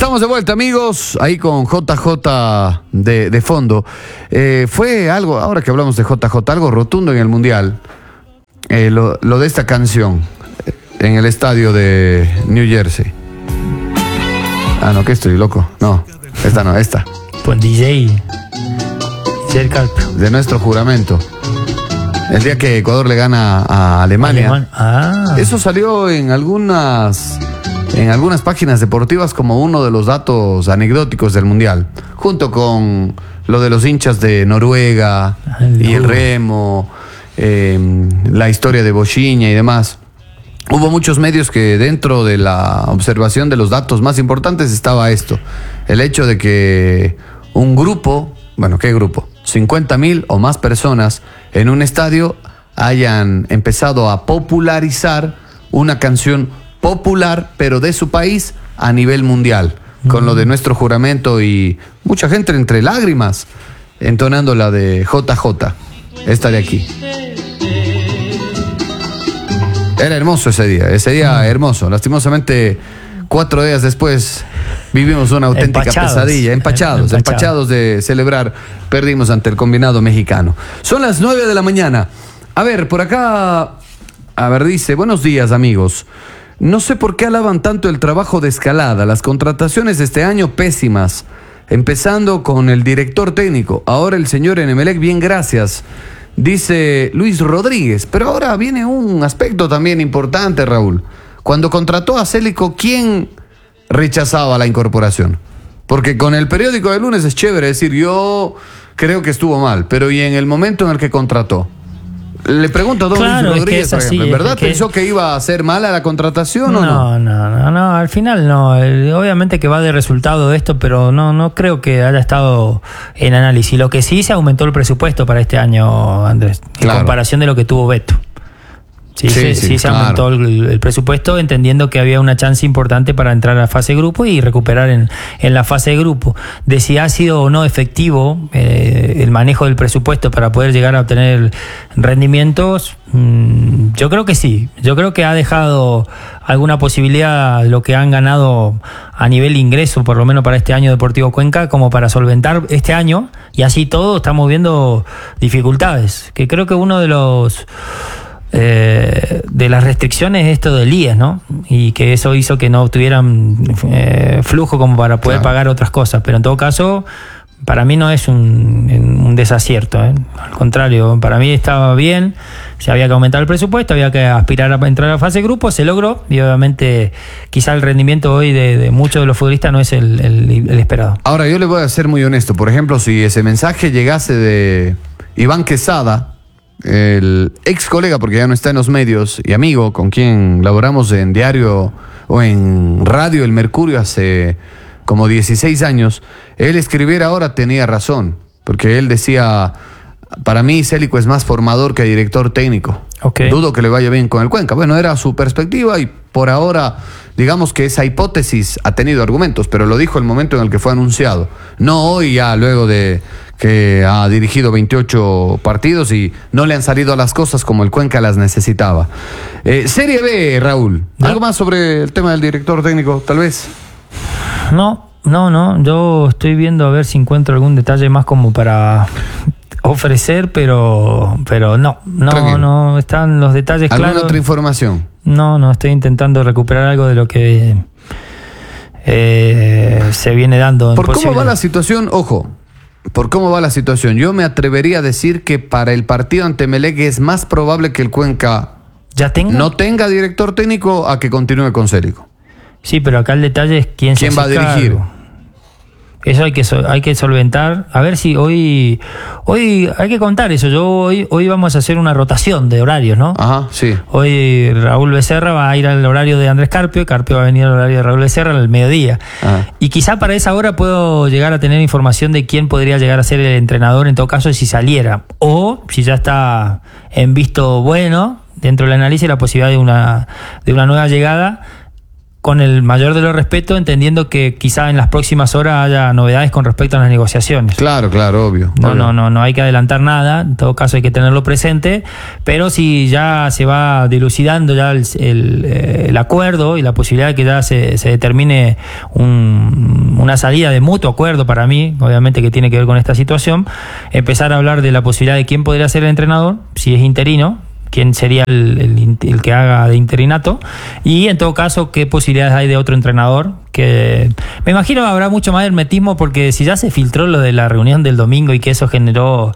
Estamos de vuelta, amigos, ahí con JJ de fondo. Fue algo, ahora que hablamos de JJ, algo rotundo en el Mundial. Lo de esta canción en el estadio de New Jersey. Ah, no, que estoy loco. No, esta no, esta. Pues DJ. De nuestro juramento. El día que Ecuador le gana a Alemania. Eso salió en algunas páginas deportivas como uno de los datos anecdóticos del Mundial, junto con lo de los hinchas de Noruega y el remo, la historia de Bochinha y demás. Hubo muchos medios que dentro de la observación de los datos más importantes estaba esto, el hecho de que un grupo, bueno, ¿qué grupo? 50,000 o más personas en un estadio hayan empezado a popularizar una canción popular, pero de su país a nivel mundial, con lo de nuestro juramento y mucha gente entre lágrimas entonando la de JJ, esta de aquí. Era hermoso ese día hermoso. Lastimosamente 4 días después vivimos una auténtica pesadilla, empachados de celebrar, perdimos ante el combinado mexicano. Son las 9 de la mañana. A ver, por acá, dice, buenos días, amigos. No sé por qué alaban tanto el trabajo de Escalada. Las contrataciones de este año pésimas. Empezando con el director técnico. Ahora el señor Emelec, bien, gracias. Dice Luis Rodríguez. Pero ahora viene un aspecto también importante, Raúl. Cuando contrató a Célico, ¿quién rechazaba la incorporación? Porque con el periódico de lunes es chévere decir, yo creo que estuvo mal. Pero ¿y en el momento en el que contrató? Le pregunto a don Luis Rodríguez, por ejemplo, ¿en verdad pensó que iba a ser mala la contratación o no? No, al final no. Obviamente que va de resultado de esto, pero no creo que haya estado en análisis. Lo que sí, se aumentó el presupuesto para este año, Andrés, en comparación de lo que tuvo Beto. Sí, se aumentó el presupuesto, entendiendo que había una chance importante para entrar a la fase de grupo y recuperar en la fase de grupo. De si ha sido o no efectivo el manejo del presupuesto para poder llegar a obtener rendimientos, yo creo que sí. Yo creo que ha dejado alguna posibilidad lo que han ganado a nivel ingreso, por lo menos para este año Deportivo Cuenca, como para solventar este año, y así todo estamos viendo dificultades, que creo que uno de las restricciones es esto del IES, ¿no? Y que eso hizo que no tuvieran flujo como para poder pagar otras cosas. Pero en todo caso, para mí no es un desacierto, ¿eh? Al contrario, para mí estaba bien. Se había que aumentar el presupuesto, había que aspirar a entrar a la fase de grupo, se logró. Y obviamente quizá el rendimiento hoy de muchos de los futbolistas no es el esperado. Ahora, yo le voy a ser muy honesto. Por ejemplo, si ese mensaje llegase de Iván Quesada, el ex colega, porque ya no está en los medios, y amigo con quien laboramos en diario o en radio El Mercurio hace como 16 años, él escribiera ahora, tenía razón, porque él decía, para mí Célico es más formador que director técnico. Dudo que le vaya bien con el Cuenca. Bueno, era su perspectiva y por ahora digamos que esa hipótesis ha tenido argumentos, pero lo dijo el momento en el que fue anunciado, no hoy, ya luego de que ha dirigido 28 partidos y no le han salido las cosas como el Cuenca las necesitaba. Serie B, Raúl, ¿algo más sobre el tema del director técnico, tal vez? No, yo estoy viendo a ver si encuentro algún detalle más como para ofrecer, pero no están los detalles claros. ¿Alguna otra información? No, estoy intentando recuperar algo de lo que se viene dando. ¿Por cómo va la situación? Ojo, por cómo va la situación, yo me atrevería a decir que para el partido ante Emelec es más probable que el Cuenca no tenga director técnico a que continúe con Célico. Sí, pero acá el detalle es quién va a dirigir. Eso hay que solventar. A ver si hoy hay que contar eso. Hoy vamos a hacer una rotación de horarios, ¿no? Ajá, sí. Hoy Raúl Becerra va a ir al horario de Andrés Carpio va a venir al horario de Raúl Becerra al mediodía. Y quizá para esa hora puedo llegar a tener información de quién podría llegar a ser el entrenador en todo caso si saliera. O si ya está en visto bueno, dentro del análisis, la posibilidad de una nueva llegada. con el mayor de los respetos, entendiendo que quizá en las próximas horas haya novedades con respecto a las negociaciones. Claro, obvio. No hay que adelantar nada, en todo caso hay que tenerlo presente, pero si ya se va dilucidando ya el acuerdo y la posibilidad de que ya se determine una salida de mutuo acuerdo, para mí, obviamente que tiene que ver con esta situación, empezar a hablar de la posibilidad de quién podría ser el entrenador, si es interino, quién sería el que haga de interinato, y en todo caso qué posibilidades hay de otro entrenador, que me imagino habrá mucho más hermetismo, porque si ya se filtró lo de la reunión del domingo y que eso generó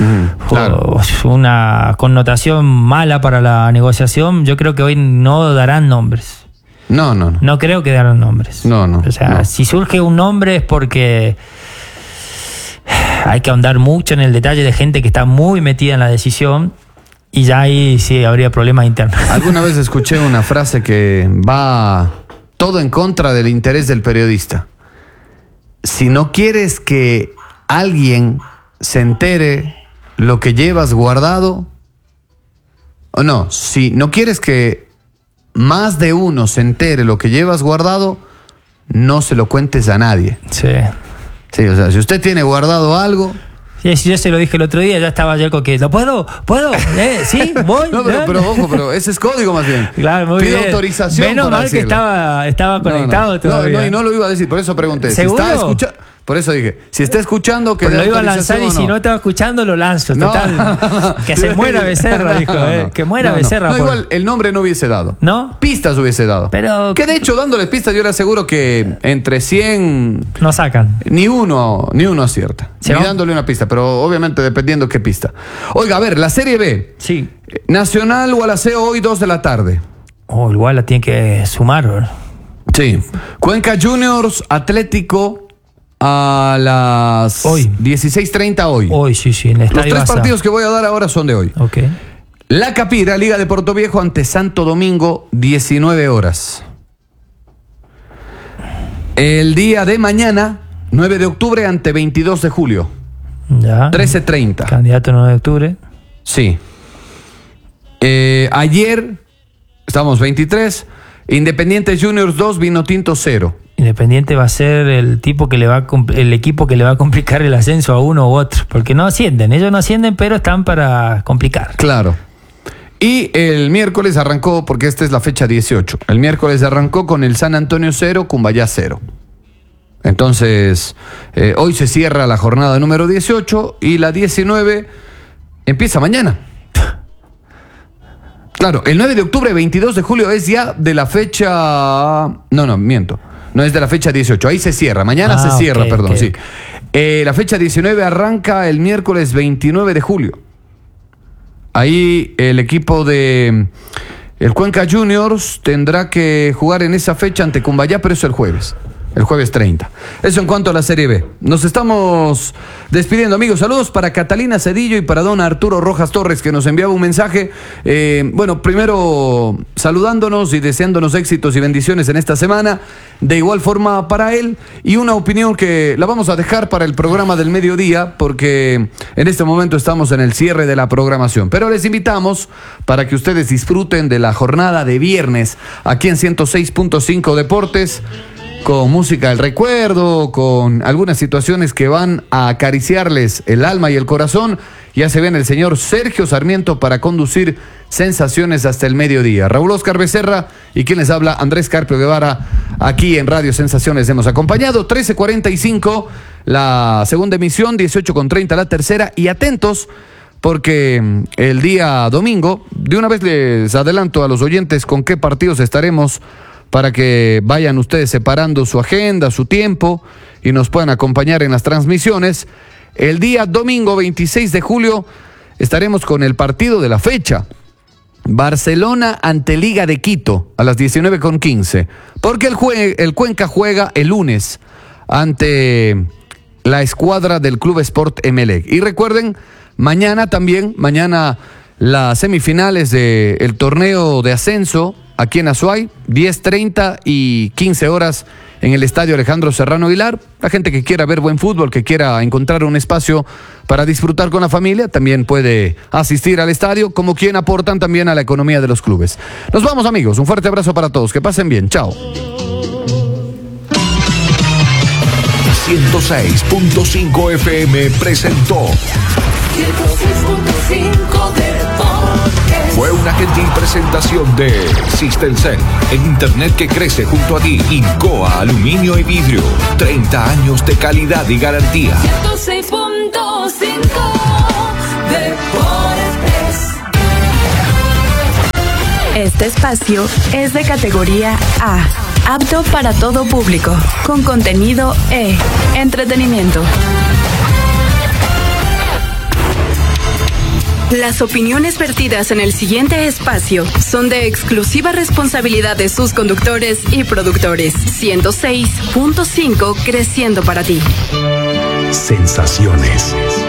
una connotación mala para la negociación, yo creo que hoy no darán nombres. No creo que darán nombres. O sea, si surge un nombre es porque hay que ahondar mucho en el detalle de gente que está muy metida en la decisión, y ya ahí sí habría problemas internos. Alguna vez escuché una frase que va todo en contra del interés del periodista. Si no quieres que alguien se entere lo que llevas guardado, si no quieres que más de uno se entere lo que llevas guardado, no se lo cuentes a nadie. Sí, o sea, si usted tiene guardado algo... Sí, yo se lo dije el otro día, ya estaba ayer con que ¿lo puedo? ¿Sí? ¿Voy? Pero ese es código más bien. Claro, muy Pido bien. autorización. Menos mal que estaba conectado todavía. Y no lo iba a decir, por eso pregunté. ¿Seguro? Si está escuchando, por eso dije, si está escuchando, que lo iba a lanzar, y si no estaba escuchando, lo lanzo. Total. Que se muera Becerra, dijo. Que muera Becerra. Igual el nombre no hubiese dado. ¿No? Pistas hubiese dado. Pero que de hecho, dándole pistas, yo le aseguro que entre 100... no sacan. Ni uno acierta. Ni dándole una pista, pero obviamente dependiendo qué pista. Oiga, a ver, la Serie B. Sí. Nacional Gualaceo hoy 2 de la tarde. Igual la tiene que sumar, ¿verdad? Sí. Cuenca Juniors Atlético a las 16:30 hoy. Hoy, sí. En el Los 3 partidos que voy a dar ahora son de hoy. Ok. La Capira, Liga de Portoviejo ante Santo Domingo, 19 horas. El día de mañana, 9 de octubre ante 22 de julio. Ya. 13:30. Candidato 9 de octubre. Sí. Ayer, estamos 23, Independiente Juniors 2, Vinotinto 0. Independiente va a ser el equipo que le va a complicar el ascenso a uno u otro, porque no ascienden, ellos no ascienden, pero están para complicar. Claro. Y el miércoles arrancó, porque esta es la fecha 18, el miércoles arrancó con el San Antonio 0, Cumbayá 0. Entonces, hoy se cierra la jornada número 18 y la 19 empieza mañana. Claro, el 9 de octubre, 22 de julio es ya de la fecha... No, miento. No es de la fecha 18, ahí se cierra. Mañana se cierra, sí. La fecha 19 arranca el miércoles 29 de julio. Ahí el equipo de el Cuenca Juniors tendrá que jugar en esa fecha ante Cumbayá, pero eso el jueves 30. Eso en cuanto a la Serie B. Nos estamos despidiendo, amigos. Saludos para Catalina Cedillo y para don Arturo Rojas Torres, que nos enviaba un mensaje. Primero saludándonos y deseándonos éxitos y bendiciones en esta semana. De igual forma para él, y una opinión que la vamos a dejar para el programa del mediodía, porque en este momento estamos en el cierre de la programación. Pero les invitamos para que ustedes disfruten de la jornada de viernes aquí en 106.5 Deportes, con música del recuerdo, con algunas situaciones que van a acariciarles el alma y el corazón. Ya se viene el señor Sergio Sarmiento para conducir Sensaciones hasta el mediodía. Raúl Oscar Becerra y quien les habla, Andrés Carpio Guevara, aquí en Radio Sensaciones hemos acompañado. 13:45 la segunda emisión, 18:30 la tercera, y atentos porque el día domingo, de una vez les adelanto a los oyentes con qué partidos estaremos, para que vayan ustedes separando su agenda, su tiempo, y nos puedan acompañar en las transmisiones. El día domingo 26 de julio estaremos con el partido de la fecha. Barcelona ante Liga de Quito a las 19:15. Porque el Cuenca juega el lunes ante la escuadra del Club Sport Emelec. Y recuerden, mañana las semifinales del torneo de ascenso aquí en Azuay, 10:30 y 15 horas en el Estadio Alejandro Serrano Aguilar. La gente que quiera ver buen fútbol, que quiera encontrar un espacio para disfrutar con la familia, también puede asistir al estadio, como quien aportan también a la economía de los clubes. Nos vamos, amigos, un fuerte abrazo para todos, que pasen bien, chao. 106.5 FM presentó 106.5 Deportes. Fue una gentil presentación de Sistelcel, en internet que crece junto a ti. Incoa Aluminio y Vidrio, 30 años de calidad y garantía. 106.5 Deportes. Este espacio es de categoría A, apto para todo público, con contenido entretenimiento. Las opiniones vertidas en el siguiente espacio son de exclusiva responsabilidad de sus conductores y productores. 106.5 creciendo para ti. Sensaciones.